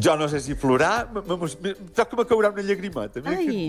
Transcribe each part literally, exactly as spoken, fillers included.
Jo no sé si plorar, saps que me caurà una llagrimeta. Ai.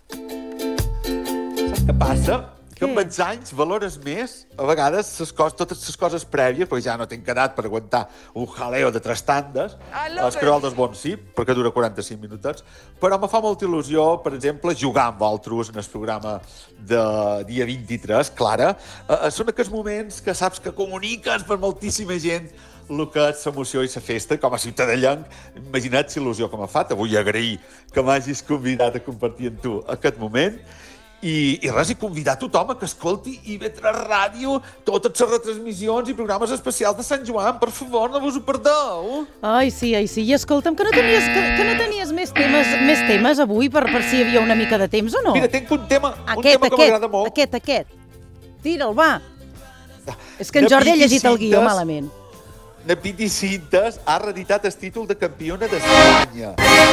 Saps què passa? Que amb els anys valores més, a vegades, ses coses, totes les coses prèvies, perquè ja no tinc edat per aguantar un jaleo de tres tandes, l'escarol dels bons sí, perquè dura quaranta-cinc minutets, però me fa molta il·lusió, per exemple, jugar amb altres en el programa de dia vint-i-tres, Clara. Eh, són aquests moments que saps que comuniques per moltíssima gent el que és l'emoció i la festa, com a ciutadellenc, imagina't l'il·lusió que m'ha fet. Avui agrair que m'hagis convidat a compartir amb tu aquest moment. I, i res, i convidar tothom a que escolti I V tres Ràdio, totes les retransmissions i programes especials de Sant Joan. Per favor, no vos ho perdeu. Ai, sí, ai, sí. I escolta'm, que no tenies, que, que no tenies més temes, més temes avui per, per si hi havia una mica de temps o no? Mira, tinc un tema, aquest, un tema que m'agrada molt. Aquest, aquest. Tira'l, va. És que en Jordi ha llegit el guió malament. Napiti Cintes ha reeditat el títol de campiona d'Espanya.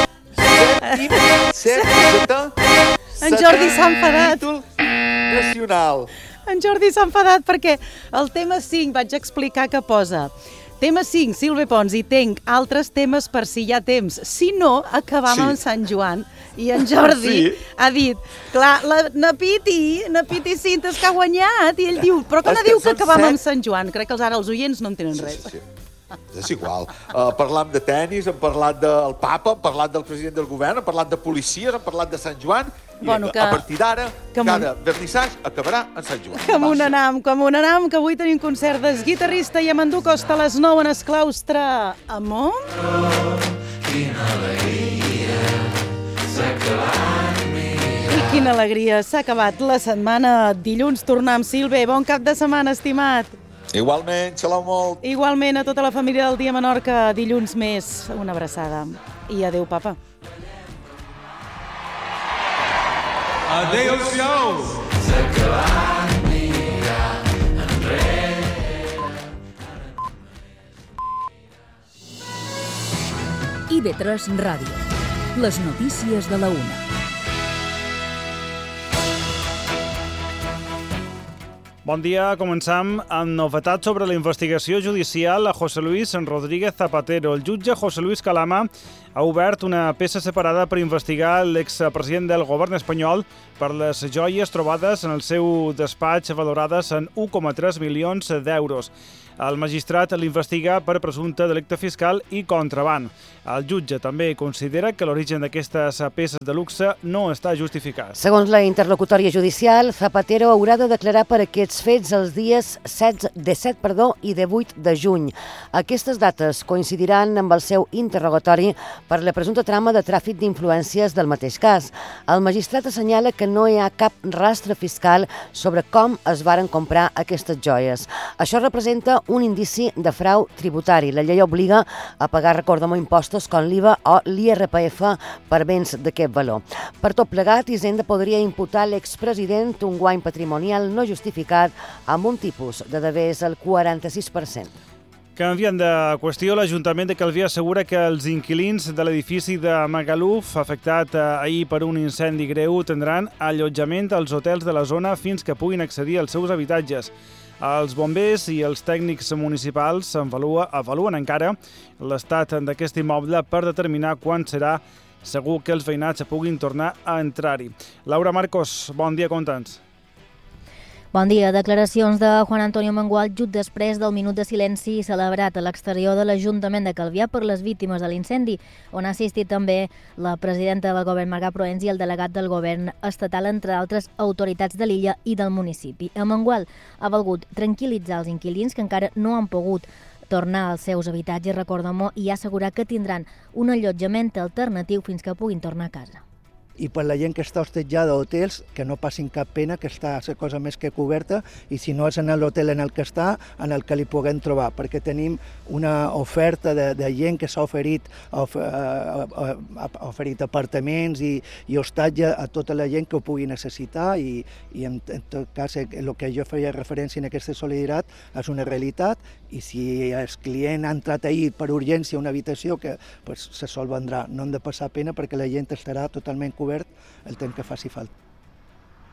Set, set, en Jordi s'ha enfadat. Títol nacional. En Jordi s'ha enfadat perquè el tema cinc vaig explicar que posa tema cinc, Sílvia Pons, i tenc altres temes per si hi ha temps. Si no, acabam sí. amb Sant Joan. I en Jordi sí. ha dit, clar, la Napiti, Napiti Cintes que ha guanyat. I ell diu, però que no diu que acabam amb Sant Joan. Crec que ara els oients no en tenen res. Sí, sí, sí. És igual. Uh, parlam de tennis, hem parlat del papa, hem parlat del president del govern, hem parlat de policies, hem parlat de Sant Joan, i bueno, que, a partir d'ara, cada vernissatge acabarà en Sant Joan. Com un anam, com un anam, que avui tenim concert del guitarrista i Amandú Costa a les nou en el claustre. Amor? Oh, quina alegria, s'ha acabat I quina alegria, s'ha acabat la setmana. Dilluns tornar amb Sílvia. Bon cap de setmana, estimat. Igualment, xalau molt. Igualment a tota la família del Dia Menorca, dilluns més. Una abraçada. I adeu, papa. Adéu-siau. S'ha acabat mirar enrere. I V tres Ràdio. Les notícies de la una. Bon dia, començam amb novetats sobre la investigació judicial a José Luis Rodríguez Zapatero. El jutge José Luis Calama ha obert una peça separada per investigar l'expresident del govern espanyol per les joies trobades en el seu despatx valorades en u coma tres milions d'euros. El magistrat l'investiga per presumpte delicte fiscal i contraban. El jutge també considera que l'origen d'aquestes peces de luxe no està justificat. Segons la interlocutòria judicial, Zapatero haurà de declarar per aquests fets els dies disset perdó, i divuit de juny. Aquestes dates coincidiran amb el seu interrogatori per la presumpta trama de tràfic d'influències del mateix cas. El magistrat assenyala que no hi ha cap rastre fiscal sobre com es varen comprar aquestes joies. Això representa un indici de frau tributari. La llei obliga a pagar, recordem, impostos com l'I V A o l'I R P F per béns d'aquest valor. Per tot plegat, Hisenda podria imputar a l'expresident un guany patrimonial no justificat amb un tipus de devers al quaranta-sis per cent. Canviant de qüestió, l'Ajuntament de Calvià assegura que els inquilins de l'edifici de Magaluf, afectat ahir per un incendi greu, tindran allotjament als hotels de la zona fins que puguin accedir als seus habitatges. Els bombers i els tècnics municipals avalua, avaluen encara l'estat d'aquest immoble per determinar quan serà segur que els veïnats puguin tornar a entrar-hi. Laura Marcos, bon dia, conta'ns. Bon dia. Declaracions de Juan Antonio Mengual just després del minut de silenci celebrat a l'exterior de l'Ajuntament de Calvià per les víctimes de l'incendi, on ha assistit també la presidenta del govern Marga Proens i el delegat del govern estatal, entre altres autoritats de l'illa i del municipi. A Mengual ha volgut tranquil·litzar els inquilins que encara no han pogut tornar als seus habitatges, recordem-ho, i ha assegurat que tindran un allotjament alternatiu fins que puguin tornar a casa. I per la gent que està hostatjada a hotels, que no passin cap pena, que està la cosa més que coberta, i si no és en l'hotel en el que està, en el que li puguem trobar, perquè tenim una oferta de, de gent que s'ha oferit, of, uh, uh, oferit apartaments i, i hostatge a tota la gent que ho pugui necessitar, i, i en, en tot cas el que jo feia referència en aquesta solidaritat és una realitat, i si el client ha entrat ahir per urgència a una habitació, que pues, se sol vendrà. No han de passar pena perquè la gent estarà totalment cobert el temps que faci falta.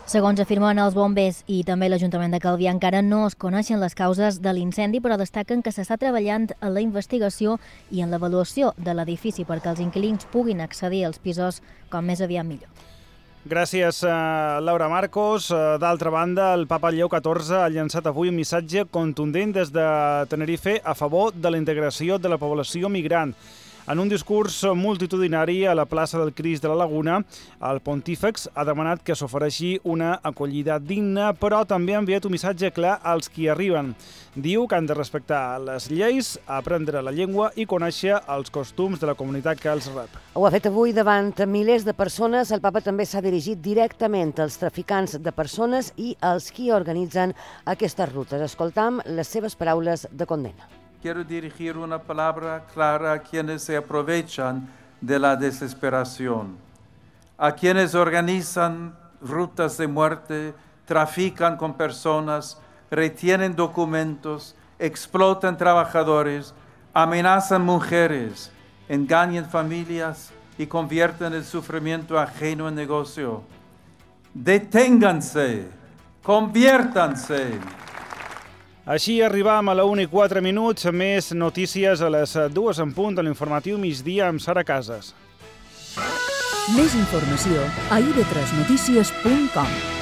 Segons afirmen els bombers i també l'Ajuntament de Calvià, encara no es coneixen les causes de l'incendi, però destaquen que s'està treballant en la investigació i en l'avaluació de l'edifici perquè els inquilins puguin accedir als pisos com més aviat millor. Gràcies, Laura Marcos. D'altra banda, el papa Lleó catorze ha llançat avui un missatge contundent des de Tenerife a favor de la integració de la població migrant. En un discurs multitudinari a la plaça del Crist de la Laguna, el pontífex ha demanat que s'ofereixi una acollida digna, però també ha enviat un missatge clar als qui arriben. Diu que han de respectar les lleis, aprendre la llengua i conèixer els costums de la comunitat que els rep. Ho ha fet avui davant milers de persones. El papa també s'ha dirigit directament als traficants de persones i als qui organitzen aquestes rutes. Escoltam les seves paraules de condena. Quiero dirigir una palabra clara a quienes se aprovechan de la desesperación, a quienes organizan rutas de muerte, trafican con personas, retienen documentos, explotan trabajadores, amenazan mujeres, engañan familias y convierten el sufrimiento ajeno en negocio. Deténganse, conviértanse. Així arribam a la una i quatre minuts. Més notícies a les dues en punt de l'informatiu migdia amb Sara Casas. Més informació a i ve tres notícies punt com.